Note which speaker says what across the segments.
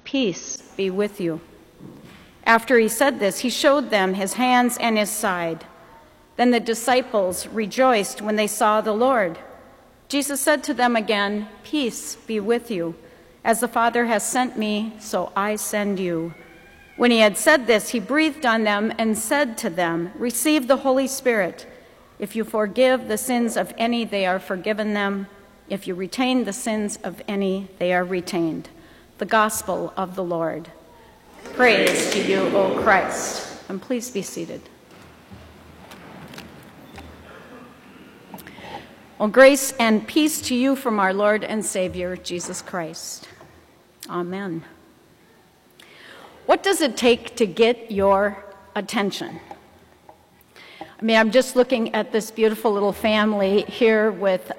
Speaker 1: Peace be with you." After he said this, he showed them his hands and his side. Then the disciples rejoiced when they saw the Lord. Jesus said to them again, "Peace be with you. As the Father has sent me, so I send you." When he had said this, he breathed on them and said to them, "Receive the Holy Spirit. If you forgive the sins of any, they are forgiven them. If you retain the sins of any, they are retained." The Gospel of the Lord. Praise to you, O Christ. And please be seated. Well, grace and peace to you from our Lord and Savior, Jesus Christ. Amen. What does it take to get your attention? I mean, I'm just looking at this beautiful little family here with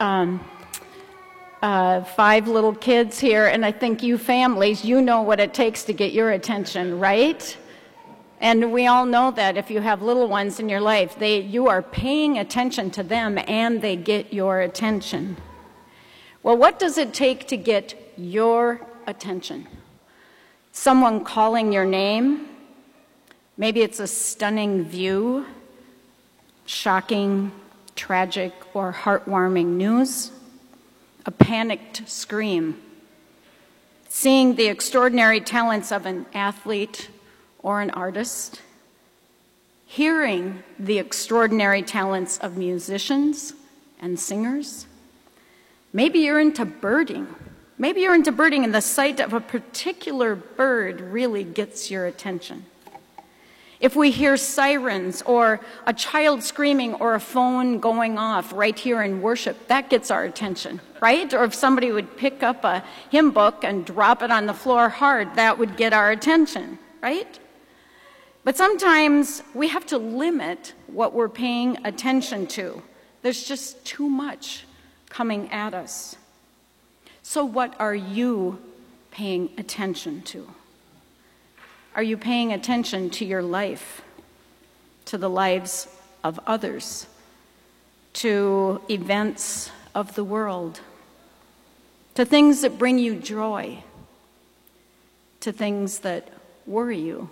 Speaker 1: 5 little kids here, and I think you families, you know what it takes to get your attention, right? And we all know that if you have little ones in your life, you are paying attention to them and they get your attention. Well, what does it take to get your attention? Someone calling your name? Maybe it's a stunning view, shocking, tragic, or heartwarming news. A panicked scream. Seeing the extraordinary talents of an athlete or an artist. Hearing the extraordinary talents of musicians and singers. Maybe you're into birding. Maybe you're into birding and the sight of a particular bird really gets your attention. If we hear sirens or a child screaming or a phone going off right here in worship, that gets our attention, right? Or if somebody would pick up a hymn book and drop it on the floor hard, that would get our attention, right? But sometimes we have to limit what we're paying attention to. There's just too much coming at us. So what are you paying attention to? Are you paying attention to your life, to the lives of others, to events of the world, to things that bring you joy, to things that worry you?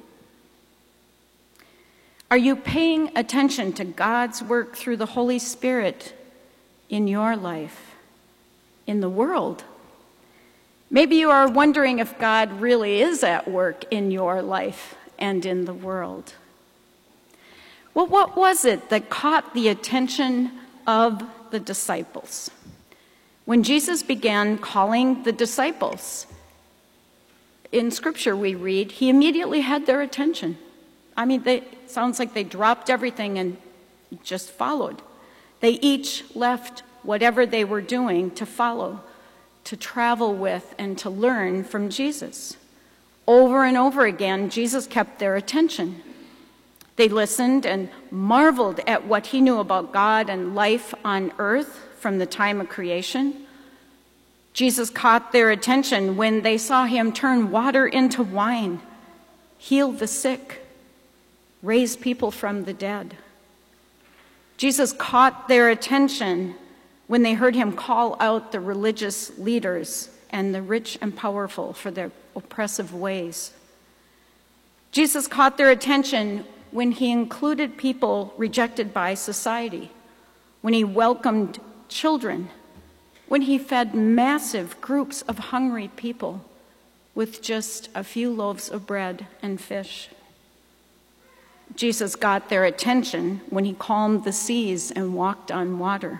Speaker 1: Are you paying attention to God's work through the Holy Spirit in your life, in the world? Maybe you are wondering if God really is at work in your life and in the world. Well, what was it that caught the attention of the disciples? When Jesus began calling the disciples, in Scripture we read, he immediately had their attention. I mean, it sounds like they dropped everything and just followed. They each left whatever they were doing to follow, to travel with, and to learn from Jesus. Over and over again, Jesus kept their attention. They listened and marveled at what he knew about God and life on earth from the time of creation. Jesus caught their attention when they saw him turn water into wine, heal the sick, raise people from the dead. Jesus caught their attention when they heard him call out the religious leaders and the rich and powerful for their oppressive ways. Jesus caught their attention when he included people rejected by society, when he welcomed children, when he fed massive groups of hungry people with just a few loaves of bread and fish. Jesus got their attention when he calmed the seas and walked on water.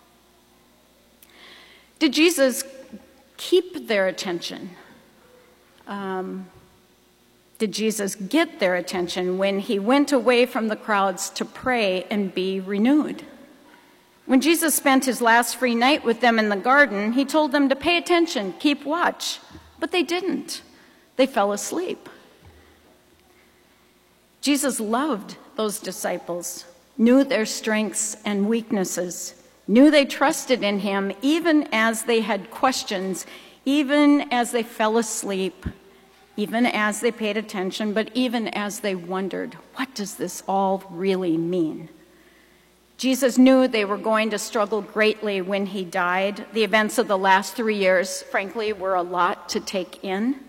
Speaker 1: Did Jesus keep their attention? Did Jesus get their attention when he went away from the crowds to pray and be renewed? When Jesus spent his last free night with them in the garden, he told them to pay attention, keep watch, but they didn't. They fell asleep. Jesus loved those disciples, knew their strengths and weaknesses, knew they trusted in him even as they had questions, even as they fell asleep, even as they paid attention, but even as they wondered, what does this all really mean? Jesus knew they were going to struggle greatly when he died. The events of the last 3 years, frankly, were a lot to take in.